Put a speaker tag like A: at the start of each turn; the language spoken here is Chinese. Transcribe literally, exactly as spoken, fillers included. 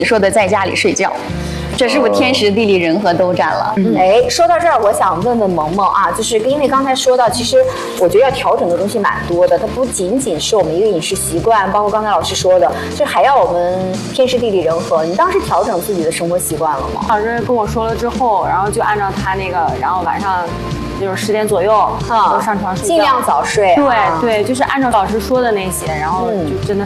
A: 说的在家里睡觉。这是不是天时地利人和都占了？
B: 嗯，哎，说到这儿，我想问问萌萌啊，就是因为刚才说到，其实我觉得要调整的东西蛮多的，它不仅仅是我们一个饮食习惯，包括刚才老师说的，就还要我们天时地利人和。你当时调整自己的生活习惯了吗？
C: 老师跟我说了之后，然后就按照他那个，然后晚上就是十点左右啊，都上床睡觉，
B: 尽量早睡。
C: 对、
B: 啊、
C: 对，就是按照老师说的那些，然后就真的